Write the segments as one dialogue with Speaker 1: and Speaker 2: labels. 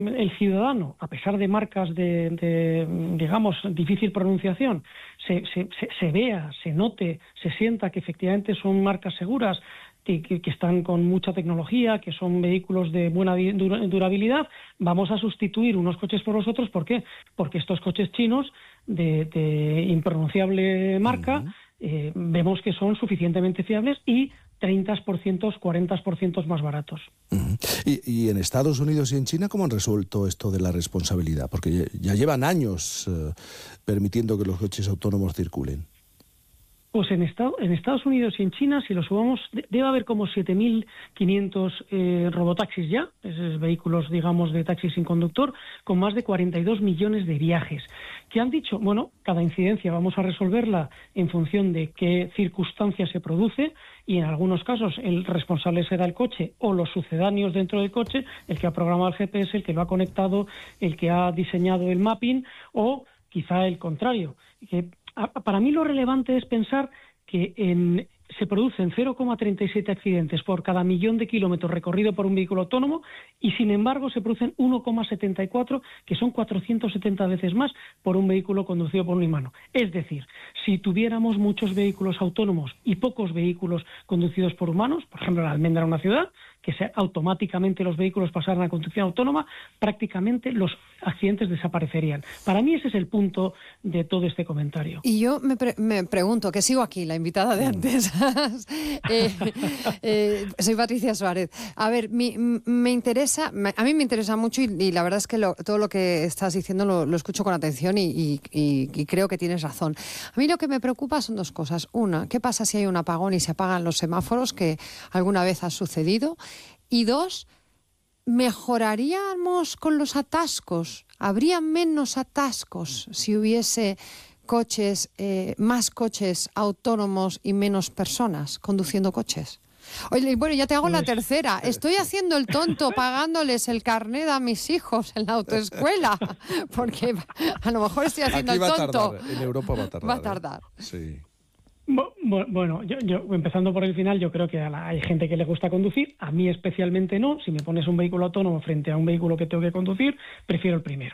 Speaker 1: el ciudadano, a pesar de marcas de digamos, difícil pronunciación, se vea, se note, se sienta que efectivamente son marcas seguras, que están con mucha tecnología, que son vehículos de buena durabilidad, vamos a sustituir unos coches por los otros. ¿Por qué? Porque estos coches chinos de impronunciable marca, vemos que son suficientemente fiables y 30%, 40% más baratos.
Speaker 2: ¿Y en Estados Unidos y en China cómo han resuelto esto de la responsabilidad? Porque ya llevan años permitiendo que los coches autónomos circulen.
Speaker 1: Pues en Estados Unidos y en China, si lo sumamos, debe haber como 7.500 robotaxis ya, esos vehículos, digamos, de taxi sin conductor, con más de 42 millones de viajes. ¿Qué han dicho? Bueno, cada incidencia vamos a resolverla en función de qué circunstancias se produce, y en algunos casos el responsable será el coche o los sucedáneos dentro del coche, el que ha programado el GPS, el que lo ha conectado, el que ha diseñado el mapping, o quizá el contrario. Para mí lo relevante es pensar que se producen 0,37 accidentes por cada millón de kilómetros recorrido por un vehículo autónomo, y sin embargo se producen 1,74, que son 470 veces más por un vehículo conducido por un humano. Es decir, si tuviéramos muchos vehículos autónomos y pocos vehículos conducidos por humanos, por ejemplo, en Almendra, una ciudad, que automáticamente los vehículos pasaran a conducción autónoma, prácticamente los accidentes desaparecerían. Para mí ese es el punto de todo este comentario.
Speaker 3: Y yo me pregunto, que sigo aquí, la invitada de antes. Soy Patricia Suárez. A ver, a mí me interesa mucho, y la verdad es que todo lo que estás diciendo lo escucho con atención y creo que tienes razón. A mí lo que me preocupa son dos cosas. Una, ¿qué pasa si hay un apagón y se apagan los semáforos, que alguna vez ha sucedido? Y dos, ¿mejoraríamos con los atascos? ¿Habría menos atascos si hubiese más coches autónomos y menos personas conduciendo coches? Oye, bueno, ya te hago la tercera. Estoy haciendo el tonto pagándoles el carnet a mis hijos en la autoescuela, porque a lo mejor estoy haciendo
Speaker 2: Aquí
Speaker 3: el tonto.
Speaker 2: En Europa va a tardar.
Speaker 3: Va a tardar.
Speaker 2: Sí.
Speaker 1: Bueno, yo empezando por el final, yo creo que hay gente que le gusta conducir, a mí especialmente no. Si me pones un vehículo autónomo frente a un vehículo que tengo que conducir, prefiero el primero.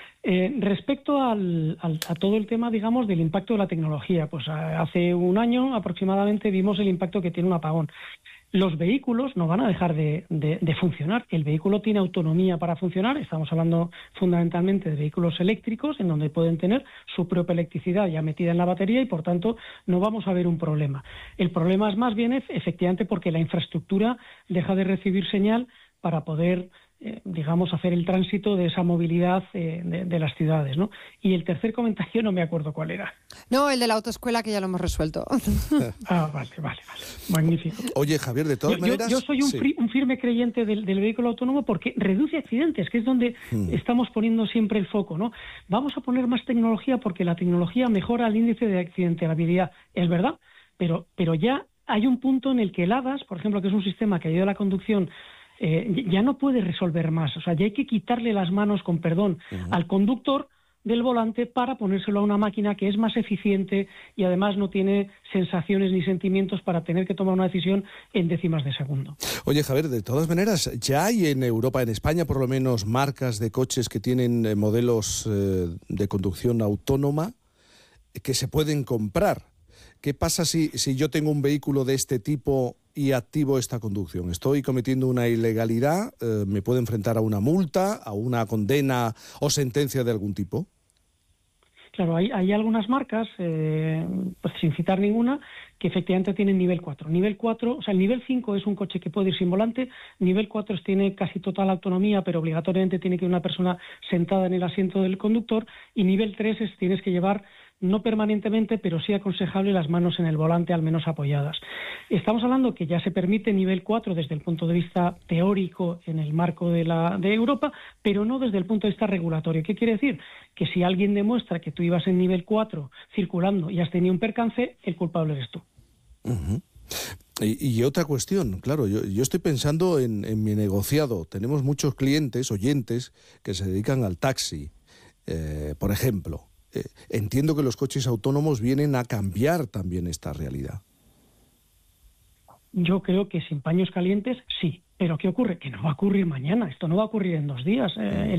Speaker 1: Respecto a todo el tema, digamos, del impacto de la tecnología, pues hace un año aproximadamente vimos el impacto que tiene un apagón. Los vehículos no van a dejar de funcionar. El vehículo tiene autonomía para funcionar. Estamos hablando fundamentalmente de vehículos eléctricos, en donde pueden tener su propia electricidad ya metida en la batería, y por tanto no vamos a ver un problema. El problema es más bien efectivamente porque la infraestructura deja de recibir señal para poder digamos, hacer el tránsito de esa movilidad de las ciudades, ¿no? Y el tercer comentario no me acuerdo cuál era.
Speaker 3: No, el de la autoescuela, que ya lo hemos resuelto.
Speaker 1: Vale. Magnífico.
Speaker 2: Oye, Javier, de todas maneras...
Speaker 1: Yo soy un firme creyente del vehículo autónomo, porque reduce accidentes, que es donde estamos poniendo siempre el foco, ¿no? Vamos a poner más tecnología porque la tecnología mejora el índice de accidentabilidad, es verdad, pero ya hay un punto en el que el ADAS, por ejemplo, que es un sistema que ayuda a la conducción, ya no puede resolver más. O sea, ya hay que quitarle las manos, con perdón, al conductor del volante para ponérselo a una máquina que es más eficiente y además no tiene sensaciones ni sentimientos para tener que tomar una decisión en décimas de segundo.
Speaker 2: Oye, Javier, de todas maneras, ya hay en Europa, en España por lo menos, marcas de coches que tienen modelos de conducción autónoma que se pueden comprar. ¿Qué pasa si yo tengo un vehículo de este tipo y activo esta conducción? ¿Estoy cometiendo una ilegalidad? ¿Me puedo enfrentar a una multa, a una condena o sentencia de algún tipo?
Speaker 1: Claro, hay algunas marcas, pues sin citar ninguna, que efectivamente tienen nivel 4. Nivel 4, o sea, el nivel 5 es un coche que puede ir sin volante, nivel 4 tiene casi total autonomía, pero obligatoriamente tiene que ir una persona sentada en el asiento del conductor, y nivel 3 tienes que llevar, no permanentemente, pero sí aconsejable, las manos en el volante, al menos apoyadas. Estamos hablando que ya se permite nivel 4 desde el punto de vista teórico en el marco de Europa, pero no desde el punto de vista regulatorio. ¿Qué quiere decir? Que si alguien demuestra que tú ibas en nivel 4 circulando y has tenido un percance, el culpable eres tú.
Speaker 2: Uh-huh. Y otra cuestión, claro, yo estoy pensando en mi negociado. Tenemos muchos clientes, oyentes, que se dedican al taxi, por ejemplo. Entiendo que los coches autónomos vienen a cambiar también esta realidad.
Speaker 1: Yo creo que sin paños calientes sí. Pero ¿qué ocurre? Que no va a ocurrir mañana. Esto no va a ocurrir en 2 días.